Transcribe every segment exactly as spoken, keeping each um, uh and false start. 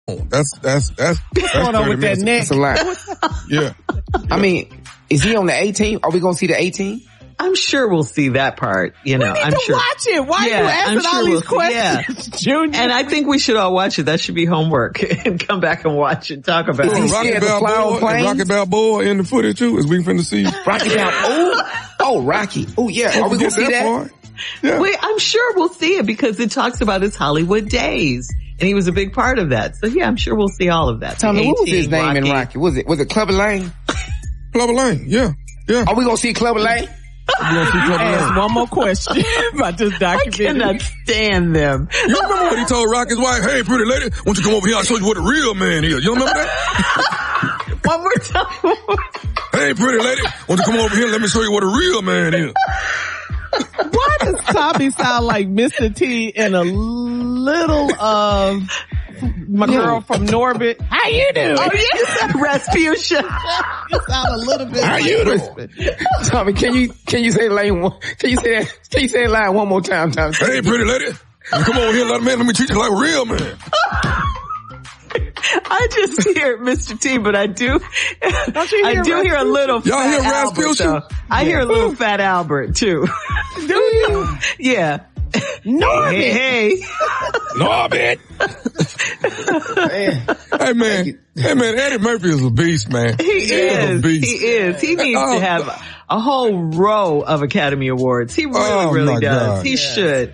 That's, that's, that's, What's going on with that neck? That's a lot. Yeah. I mean, is he on the eighteen? Are we going to see the eighteen? I'm sure we'll see that part, you know. We need I'm to sure. watch it. Why yeah, are you asking I'm sure all these we'll questions, yeah. Junior? And I think we should all watch it. That should be homework and come back and watch it, talk about Yeah, it. Rocky Balboa, and Rocky Balboa in the footage too, as we finna see. Rocky Balboa. Oh, oh, Rocky. Oh, yeah. Are we going to see that? Part? Yeah. Wait, I'm sure we'll see it because it talks about his Hollywood days. And he was a big part of that. So yeah, I'm sure we'll see all of that. Tell me, what was his name Rocky. in Rocky? Was it, was it Clubber Lang? Clubber Lang, yeah. Yeah. Are we going to see Clubber Lang? Ask one more question about this documentary. I cannot stand them. You remember when he told Rocky's wife, hey, pretty lady, why don't you come over here? I'll show you what a real man is. You remember that? One more time. Hey, pretty lady, why don't you come over here and let me show you what a real man is? Why does Tommy sound like Mister T and a little of my girl from Norbit? How you doing? Oh, yes. Rasputia. You sound a little bit How like you Crispin. doing? Tommy, can you, can you say the line one, can you say that, can you say the line one more time, Tommy? Hey, pretty lady, come over here, let me, let me treat you like a real man. I just hear Mister T, but I do, I hear do hear a little Y'all fat hear Albert, Rasputia? though. I hear a little fat Albert too. Do you? Yeah. Norbit. Hey, hey. Norbit. Hey man, hey man, Eddie Murphy is a beast, man. He is. A beast. He is. He needs Oh, to have a whole row of Academy Awards. He really, Oh, really my does. God. He should.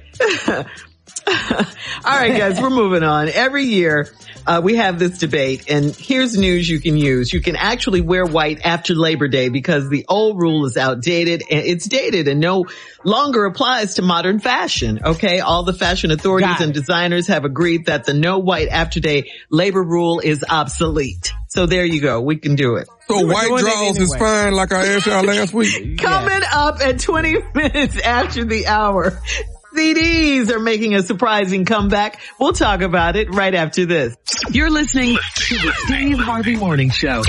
All right, guys, we're moving on. Every year, uh, we have this debate, and here's news you can use. You can actually wear white after Labor Day because the old rule is outdated, and it's dated and no longer applies to modern fashion. Okay, all the fashion authorities Got it. and designers have agreed that the no white after day labor rule is obsolete. So there you go. We can do it. So were white doing it draws is anyway. fine, like I asked y'all last week. Coming up at twenty minutes after the hour, C Ds are making a surprising comeback. We'll talk about it right after this. You're listening to the Steve Harvey Morning Show.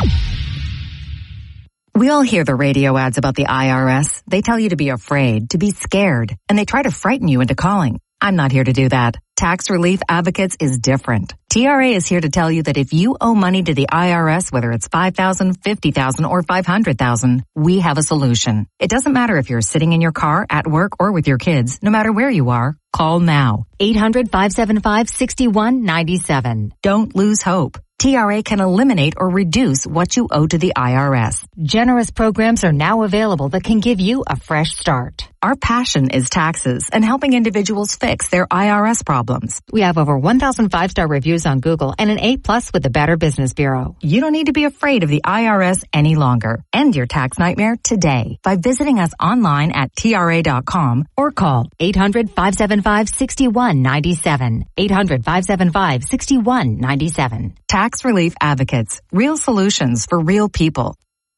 We all hear the radio ads about the I R S. They tell you to be afraid, to be scared, and they try to frighten you into calling. I'm not here to do that. Tax Relief Advocates is different. T R A is here to tell you that if you owe money to the I R S, whether it's five thousand dollars, fifty thousand dollars, or five hundred thousand dollars, we have a solution. It doesn't matter if you're sitting in your car, at work, or with your kids. No matter where you are, call now. eight hundred, five seven five, six one nine seven. Don't lose hope. T R A can eliminate or reduce what you owe to the I R S. Generous programs are now available that can give you a fresh start. Our passion is taxes and helping individuals fix their I R S problems. We have over one thousand five-star reviews on Google and an A plus with the Better Business Bureau. You don't need to be afraid of the I R S any longer. End your tax nightmare today by visiting us online at T R A dot com or call eight hundred, five seven five, six one nine seven. eight hundred, five seven five, six one nine seven. Tax Relief Advocates. Real solutions for real people.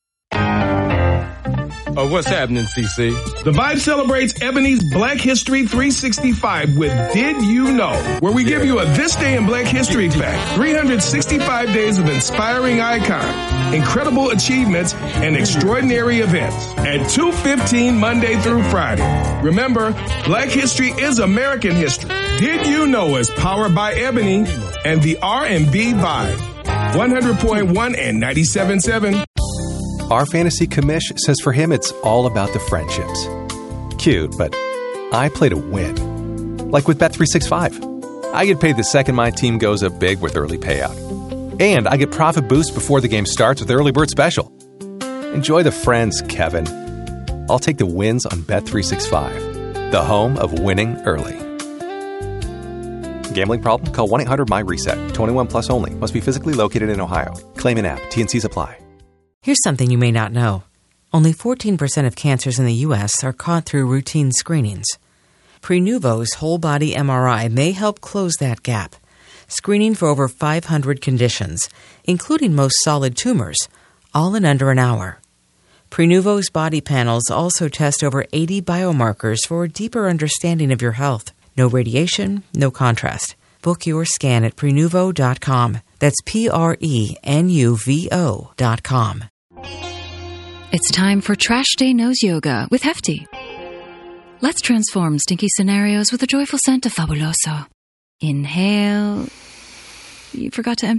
Oh, what's happening, C C? The Vibe celebrates Ebony's Black History three sixty-five with Did You Know? Where we give you a This Day in Black History fact. three hundred sixty-five days of inspiring icons, incredible achievements, and extraordinary events. At two fifteen Monday through Friday. Remember, Black History is American history. Did You Know is powered by Ebony and the R and B Vibe. one hundred point one and ninety-seven point seven. Our fantasy commish says for him it's all about the friendships. Cute, but I play to win. Like with Bet three sixty-five. I get paid the second my team goes up big with early payout. And I get profit boost before the game starts with Early Bird Special. Enjoy the friends, Kevin. I'll take the wins on Bet three sixty-five, the home of winning early. Gambling problem? Call one eight hundred M Y reset. twenty-one plus only. Must be physically located in Ohio. Claim in app. T and Cs apply. Here's something you may not know. Only fourteen percent of cancers in the U S are caught through routine screenings. Prenuvo's whole-body M R I may help close that gap, screening for over five hundred conditions, including most solid tumors, all in under an hour. Prenuvo's body panels also test over eighty biomarkers for a deeper understanding of your health. No radiation, no contrast. Book your scan at Prenuvo dot com. That's P R E N U V O dot com. It's time for Trash Day Nose Yoga with Hefty. Let's transform stinky scenarios with a joyful scent of Fabuloso. Inhale. You forgot to empty